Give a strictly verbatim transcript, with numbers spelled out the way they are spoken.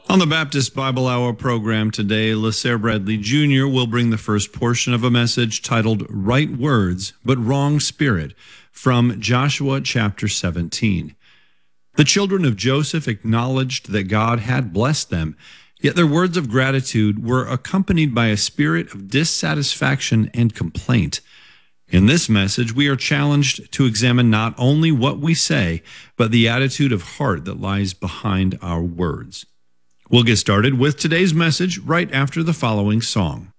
On the Baptist Bible Hour program today, LaSare Bradley Junior will bring the first portion of a message titled Right Words, but Wrong Spirit from Joshua chapter seventeen. The children of Joseph acknowledged that God had blessed them, yet their words of gratitude were accompanied by a spirit of dissatisfaction and complaint. In this message, we are challenged to examine not only what we say, but the attitude of heart that lies behind our words. We'll get started with today's message right after the following song.